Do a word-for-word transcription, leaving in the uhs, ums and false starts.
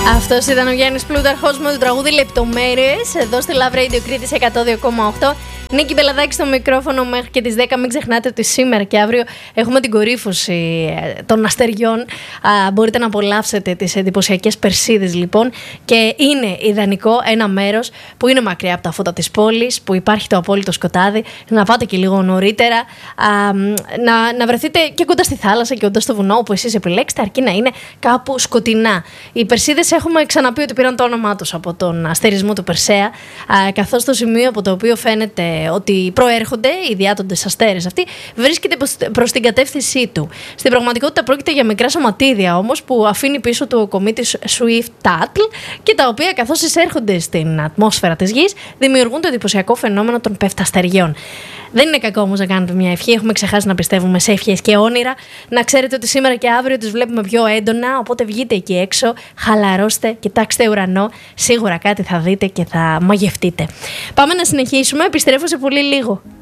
Αυτός ήταν ο Γιάννης Πλούταρχος με το τραγούδι Λεπτομέρειες εδώ στη Love Radio Κρήτης εκατό δύο κόμμα οκτώ. Νίκη Μπελαδάκη στο μικρόφωνο μέχρι και τις δέκα. Μην ξεχνάτε ότι σήμερα και αύριο έχουμε την κορύφωση των αστεριών. Α, μπορείτε να απολαύσετε τις εντυπωσιακές Περσίδες λοιπόν. Και είναι ιδανικό ένα μέρος που είναι μακριά από τα φώτα της πόλης, που υπάρχει το απόλυτο σκοτάδι, να πάτε και λίγο νωρίτερα, α, να, να βρεθείτε και κοντά στη θάλασσα και κοντά στο βουνό, όπου εσείς επιλέξετε, αρκεί να είναι κάπου σκοτεινά. Οι Περσίδες έχουμε ξαναπεί ότι πήραν το όνομά τους από τον αστερισμό του Περσέα, α, καθώς το σημείο από το οποίο φαίνεται ότι προέρχονται οι διάτοντες αστέρες αυτοί βρίσκεται προς την κατεύθυνσή του. Στην πραγματικότητα πρόκειται για μικρά σωματίδια όμως που αφήνει πίσω του ο κομήτης Swift-Tuttle και τα οποία καθώς εισέρχονται στην ατμόσφαιρα της Γης δημιουργούν το εντυπωσιακό φαινόμενο των πεφταστεριών. Δεν είναι κακό όμως να κάνετε μια ευχή. Έχουμε ξεχάσει να πιστεύουμε σε ευχές και όνειρα. Να ξέρετε ότι σήμερα και αύριο τις βλέπουμε πιο έντονα. Οπότε βγείτε εκεί έξω, χαλαρώστε, κοιτάξτε ουρανό. Σίγουρα κάτι θα δείτε και θα μαγευτείτε. Πάμε να συνεχίσουμε. Επιστρέφω σε πολύ λίγο.